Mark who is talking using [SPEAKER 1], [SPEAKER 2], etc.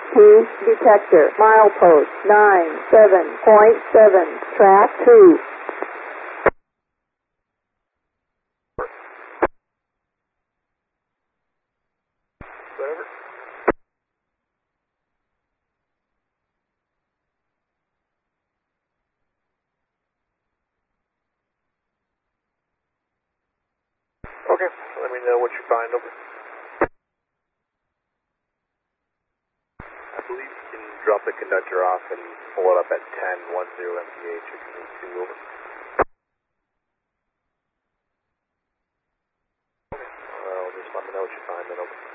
[SPEAKER 1] 2 detector, milepost 97.7, track 2.
[SPEAKER 2] Over. Okay, let me know what you find. Over. I believe you can drop the conductor off and pull it up at 1010 MPH if you need to. Over. Well, just let me know what you find then. Over.